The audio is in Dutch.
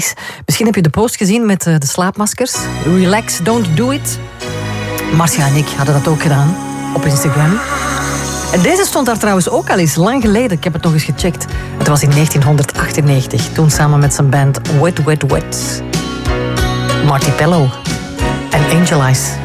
Misschien heb je de post gezien met de slaapmaskers. Relax, don't do it. Marcia en ik hadden dat ook gedaan op Instagram. En deze stond daar trouwens ook al eens, lang geleden. Ik heb het nog eens gecheckt. Het was in 1998. Toen samen met zijn band Wet Wet Wet. Marty Pellow en Angel Eyes.